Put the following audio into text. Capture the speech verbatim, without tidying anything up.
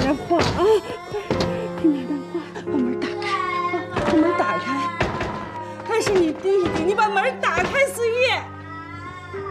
点话啊！听点话，把门打开，把门打开。还是你弟弟，你把门打开，思玉。